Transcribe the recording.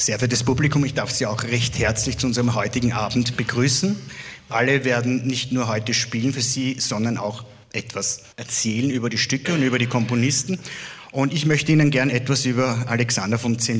Sehr verehrtes Publikum, ich darf Sie auch recht herzlich zu unserem heutigen Abend begrüßen. Alle werden nicht nur heute spielen für Sie, sondern auch etwas erzählen über die Stücke und über die Komponisten. Und ich möchte Ihnen gern etwas über Alexander von